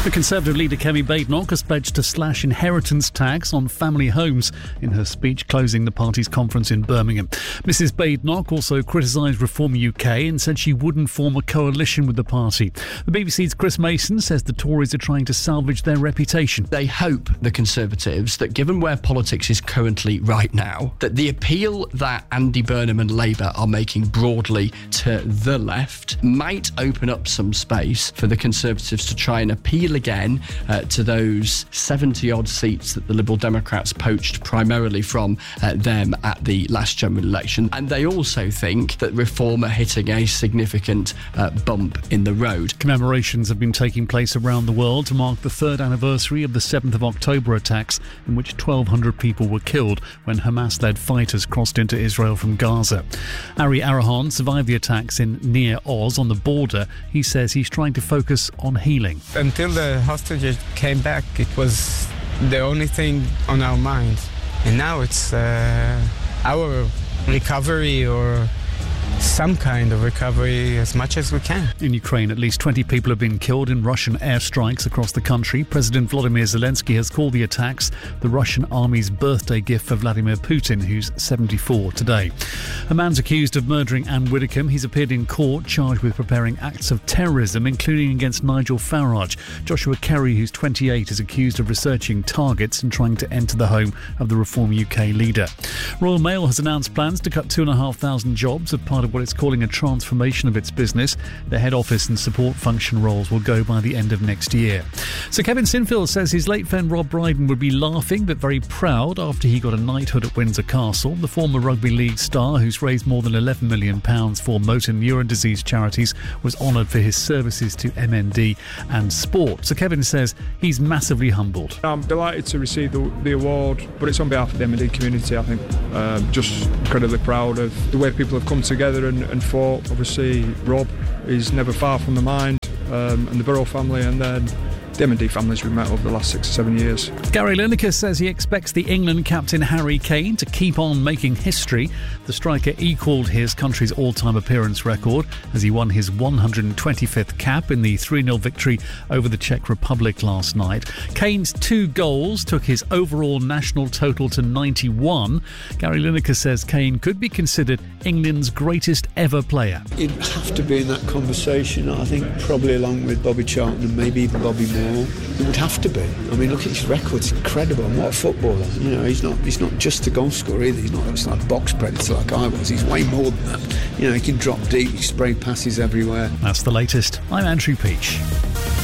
The Conservative leader Kemi Badenoch has pledged to slash inheritance tax on family homes in her speech closing the party's conference in Birmingham. Mrs Badenoch also criticised Reform UK and said she wouldn't form a coalition with the party. The BBC's Chris Mason says the Tories are trying to salvage their reputation. They hope, the Conservatives, that given where politics is currently right now, that the appeal that Andy Burnham and Labour are making broadly to the left might open up some space for the Conservatives to try and appeal again to those 70-odd seats that the Liberal Democrats poached primarily from them at the last general election. And they also think that Reform are hitting a significant bump in the road. Commemorations have been taking place around the world to mark the third anniversary of the 7th of October attacks, in which 1,200 people were killed when Hamas-led fighters crossed into Israel from Gaza. Ari Arahan survived the attacks in near Oz on the border. He says he's trying to focus on healing. Until the hostages came back, it was the only thing on our minds. And now it's our recovery, or some kind of recovery, as much as we can. In Ukraine, at least 20 people have been killed in Russian airstrikes across the country. President Volodymyr Zelensky has called the attacks the Russian army's birthday gift for Vladimir Putin, who's 74 today. A man's accused of murdering Anne Widdecombe. He's appeared in court charged with preparing acts of terrorism, including against Nigel Farage. Joshua Kerry, who's 28, is accused of researching targets and trying to enter the home of the Reform UK leader. Royal Mail has announced plans to cut 2,500 jobs as part of what it's calling a transformation of its business. The head office and support function roles will go by the end of next year. So Kevin Sinfield says his late friend Rob Brydon would be laughing but very proud after he got a knighthood at Windsor Castle. The former rugby league star, who's raised more than £11 million for motor neuron disease charities, was honoured for his services to MND and sport. So Kevin says he's massively humbled. I'm delighted to receive the award, but it's on behalf of the MND community, I think. Just incredibly proud of the way people have come together and fought. Obviously, Rob is never far from the mind, and the Burrow family, and then the MND families we've met over the last 6 or 7 years. Gary Lineker says he expects the England captain Harry Kane to keep on making history. The striker equalled his country's all-time appearance record as he won his 125th cap in the 3-0 victory over the Czech Republic last night. Kane's 2 goals took his overall national total to 91. Gary Lineker says Kane could be considered England's greatest ever player. He'd have to be in that conversation, I think, probably along with Bobby Charlton and maybe even Bobby Moore. It would have to be. I mean, look at his record; it's incredible. And what a footballer! You know, he's not just a goal scorer either. He's not just like a box predator like I was. He's way more than that. You know, he can drop deep, he spray passes everywhere. That's the latest. I'm Andrew Peach.